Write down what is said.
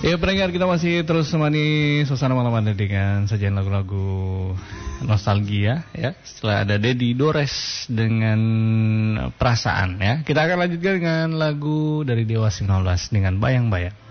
Ya pendengar, kita masih terus menemani suasana malam Anda dengan sajian lagu-lagu nostalgia ya. Setelah ada Dedi Dores dengan Perasaan ya. Kita akan lanjutkan dengan lagu dari Dewa 19 dengan Bayang-Bayang.